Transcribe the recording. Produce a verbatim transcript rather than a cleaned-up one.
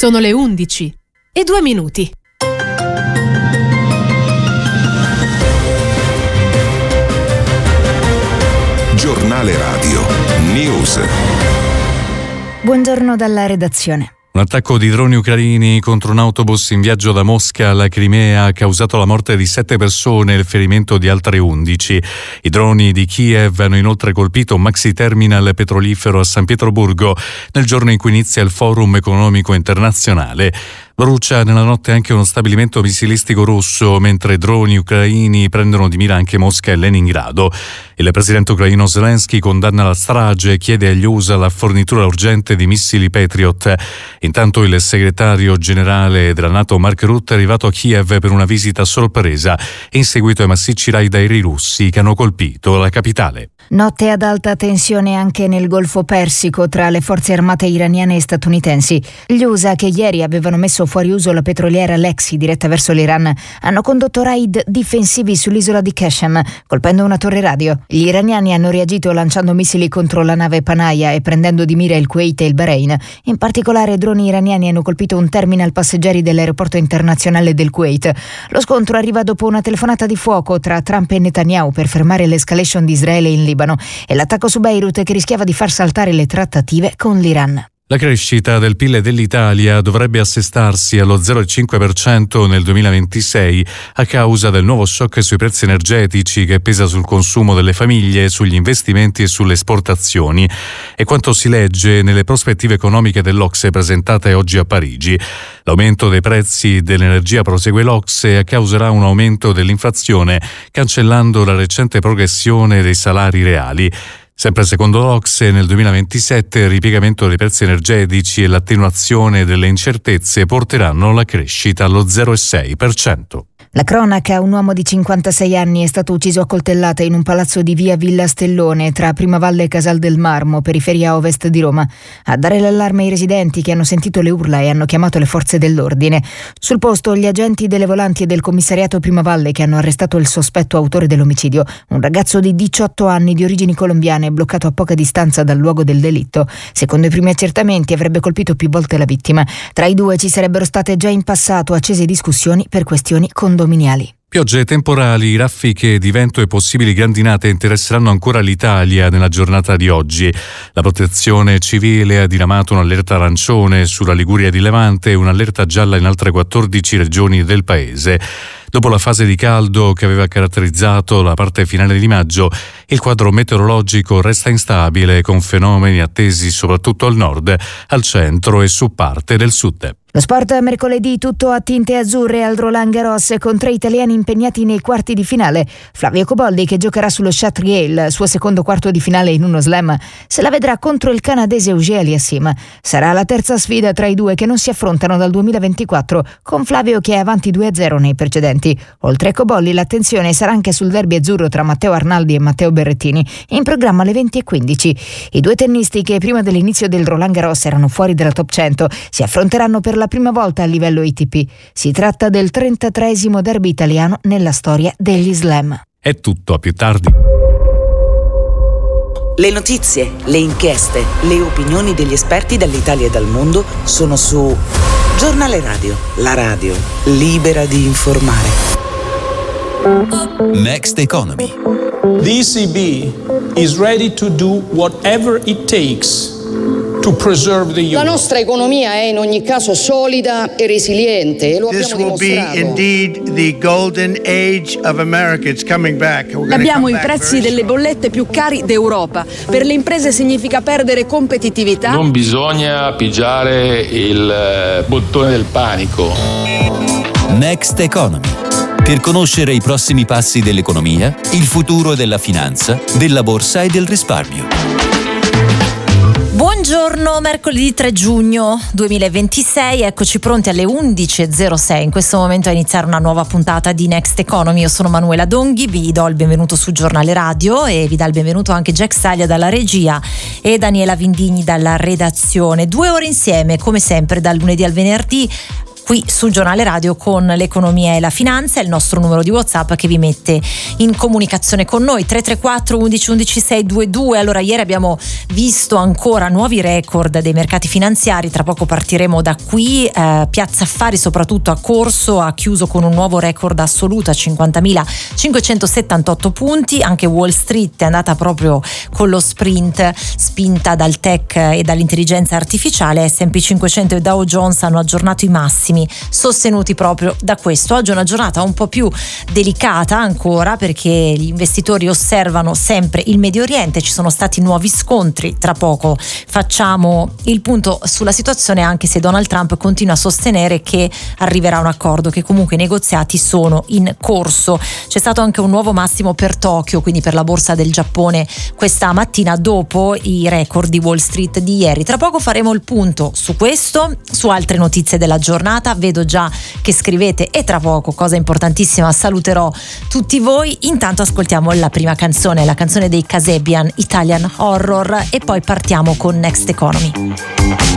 Sono le undici e due minuti. Giornale Radio News. Buongiorno dalla redazione. Un attacco di droni ucraini contro un autobus in viaggio da Mosca alla Crimea ha causato la morte di sette persone e il ferimento di altre undici. I droni di Kiev hanno inoltre colpito un maxi terminal petrolifero a San Pietroburgo nel giorno in cui inizia il Forum economico internazionale. Brucia nella notte anche uno stabilimento missilistico russo, mentre droni ucraini prendono di mira anche Mosca e Leningrado. Il presidente ucraino Zelensky condanna la strage e chiede agli U S A la fornitura urgente di missili Patriot. Intanto il segretario generale della NATO Mark Rutte è arrivato a Kiev per una visita sorpresa in seguito ai massicci raid aerei russi che hanno colpito la capitale. Notte ad alta tensione anche nel Golfo Persico tra le forze armate iraniane e statunitensi. Gli U S A, che ieri avevano messo fuori uso la petroliera Lexi diretta verso l'Iran, hanno condotto raid difensivi sull'isola di Qashem, colpendo una torre radio. Gli iraniani hanno reagito lanciando missili contro la nave Panaya e prendendo di mira il Kuwait e il Bahrain. In particolare, droni iraniani hanno colpito un terminal passeggeri dell'aeroporto internazionale del Kuwait. Lo scontro arriva dopo una telefonata di fuoco tra Trump e Netanyahu per fermare l'escalation di Israele in Libano e l'attacco su Beirut che rischiava di far saltare le trattative con l'Iran. La crescita del P I L dell'Italia dovrebbe assestarsi allo zero virgola cinque per cento nel duemilaventisei a causa del nuovo shock sui prezzi energetici che pesa sul consumo delle famiglie, sugli investimenti e sulle esportazioni. È quanto si legge nelle prospettive economiche dell'O C S E presentate oggi a Parigi. L'aumento dei prezzi dell'energia, prosegue l'O C S E, causerà un aumento dell'inflazione, cancellando la recente progressione dei salari reali. Sempre secondo l'O C S E, nel duemilaventisette il ripiegamento dei prezzi energetici e l'attenuazione delle incertezze porteranno la crescita allo zero virgola sei per cento. La cronaca: un uomo di cinquantasei anni è stato ucciso a coltellate in un palazzo di via Villa Stellone tra Primavalle e Casal del Marmo, periferia ovest di Roma. A dare l'allarme i residenti che hanno sentito le urla e hanno chiamato le forze dell'ordine. Sul posto gli agenti delle volanti e del commissariato Primavalle che hanno arrestato il sospetto autore dell'omicidio, un ragazzo di diciotto anni di origini colombiane bloccato a poca distanza dal luogo del delitto. Secondo i primi accertamenti avrebbe colpito più volte la vittima. Tra i due ci sarebbero state già in passato accese discussioni per questioni condominiali. Piogge temporali, raffiche di vento e possibili grandinate interesseranno ancora l'Italia nella giornata di oggi. La Protezione Civile ha diramato un'allerta arancione sulla Liguria di Levante e un'allerta gialla in altre quattordici regioni del paese. Dopo la fase di caldo che aveva caratterizzato la parte finale di maggio, il quadro meteorologico resta instabile con fenomeni attesi soprattutto al nord, al centro e su parte del sud. Lo sport mercoledì tutto a tinte azzurre al Roland Garros con tre italiani impegnati nei quarti di finale. Flavio Coboldi, che giocherà sullo Chatrier, il suo secondo quarto di finale in uno slam, se la vedrà contro il canadese Auger Aliassime. Sarà la terza sfida tra i due che non si affrontano dal duemilaventiquattro, con Flavio che è avanti due a zero nei precedenti. Oltre a Cobolli, l'attenzione sarà anche sul derby azzurro tra Matteo Arnaldi e Matteo Berrettini, in programma alle venti e quindici. I due tennisti, che prima dell'inizio del Roland Garros erano fuori dalla top cento, si affronteranno per la la prima volta a livello A T P. Si tratta del trentatreesimo derby italiano nella storia degli slam. È tutto, a più tardi. Le notizie, le inchieste, le opinioni degli esperti dall'Italia e dal mondo sono su Giornale Radio, la radio libera di informare. Next Economy. The E C B is ready to do whatever it takes to preserve the euro. La nostra economia è in ogni caso solida e resiliente e lo This abbiamo will be dimostrato. indeed the golden age of America. It's coming back. We're gonna Abbiamo come i back prezzi very delle bollette più cari d'Europa. Per le imprese significa perdere competitività. Non bisogna pigiare il bottone del panico. Next Economy. Per conoscere i prossimi passi dell'economia, il futuro della finanza, della borsa e del risparmio. Buongiorno, mercoledì tre giugno duemilaventisei, eccoci pronti alle undici e zero sei in questo momento a iniziare una nuova puntata di Next Economy. Io sono Manuela Donghi, vi do il benvenuto su Giornale Radio e vi dà il benvenuto anche Jack Saglia dalla regia e Daniela Vindigni dalla redazione. Due ore insieme come sempre dal lunedì al venerdì qui sul Giornale Radio con l'economia e la finanza. È il nostro numero di WhatsApp che vi mette in comunicazione con noi, tre tre quattro undici undici seicentoventidue. Allora, ieri abbiamo visto ancora nuovi record dei mercati finanziari, tra poco partiremo da qui. eh, Piazza Affari soprattutto ha corso, ha chiuso con un nuovo record assoluto a cinquantamilacinquecentosettantotto punti. Anche Wall Street è andata proprio con lo sprint, spinta dal tech e dall'intelligenza artificiale. S and P cinquecento e Dow Jones hanno aggiornato i massimi, sostenuti proprio da questo. Oggi è una giornata un po' più delicata ancora, perché gli investitori osservano sempre il Medio Oriente. Ci sono stati nuovi scontri, tra poco facciamo il punto sulla situazione, anche se Donald Trump continua a sostenere che arriverà un accordo, che comunque i negoziati sono in corso. C'è stato anche un nuovo massimo per Tokyo, quindi per la borsa del Giappone, questa mattina dopo i record di Wall Street di ieri. Tra poco faremo il punto su questo, su altre notizie della giornata. Vedo già che scrivete e tra poco, cosa importantissima, saluterò tutti voi. Intanto ascoltiamo la prima canzone, la canzone dei Kasabian, Italian Horror, e poi partiamo con Next Economy.